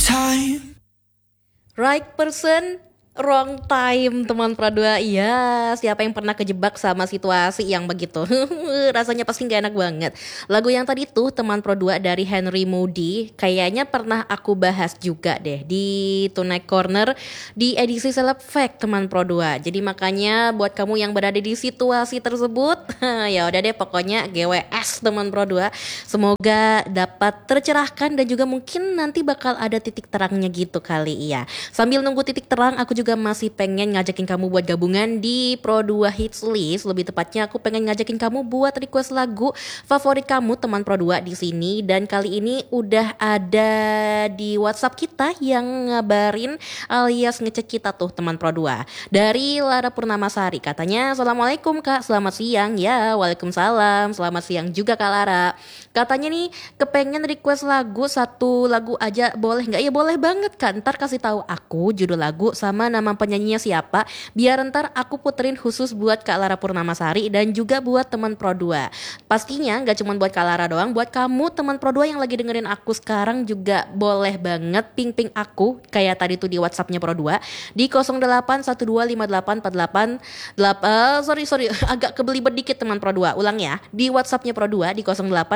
time. Right person, wrong time, teman Pradua. Iya, siapa yang pernah kejebak sama situasi yang begitu? Rasanya pasti gak enak banget. Lagu yang tadi tuh, teman Pradua, dari Henry Moody, kayaknya pernah aku bahas juga deh di Tonight Corner di edisi Celeb Fact, teman Pradua. Jadi makanya buat kamu yang berada di situasi tersebut, ya udah deh pokoknya GWS, teman Pradua. Semoga dapat tercerahkan dan juga mungkin nanti bakal ada titik terangnya gitu kali ya. Sambil nunggu titik terang, aku juga masih pengen ngajakin kamu buat gabungan di Pro 2 Hits List. Lebih tepatnya aku pengen ngajakin kamu buat request lagu favorit kamu, teman Pro 2 di sini. Dan kali ini udah ada di WhatsApp kita yang ngabarin alias ngecek kita tuh, teman Pro 2. Dari Lara Purnamasari, katanya Assalamualaikum Kak, selamat siang. Ya, waalaikumsalam, selamat siang juga Kak Lara. Katanya nih kepengen request lagu, satu lagu aja boleh nggak? Ya boleh banget Kak, ntar kasih tahu aku judul lagu sama nama penyanyinya siapa, biar ntar aku puterin khusus buat Kak Lara Purnamasari dan juga buat teman Pro 2. Pastinya nggak cuma buat Kak Lara doang, buat kamu teman Pro 2 yang lagi dengerin aku sekarang juga boleh banget ping-ping aku kayak tadi tuh di WhatsAppnya Pro 2 di 08125848 sorry agak kebelibet dikit teman Pro 2. Ulang ya, di WhatsAppnya Pro 2 di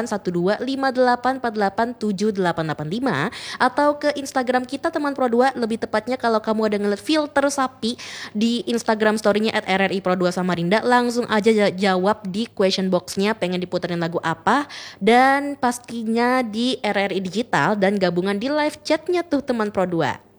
081258487885 atau ke Instagram kita teman Pro 2. Lebih tepatnya kalau kamu ada ngeliat filter sapi di Instagram story-nya @RRI Pro 2 Samarinda, langsung aja jawab di question box-nya pengen diputerin lagu apa, dan pastinya di RRI Digital dan gabungan di live chat-nya tuh teman Pro 2.